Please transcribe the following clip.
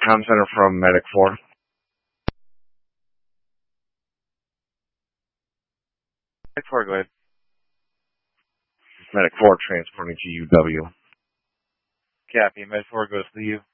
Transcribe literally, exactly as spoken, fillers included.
Com Center from Medic four. Medic four, go ahead. Medic four transporting to U W. Copy. Medic four goes to you.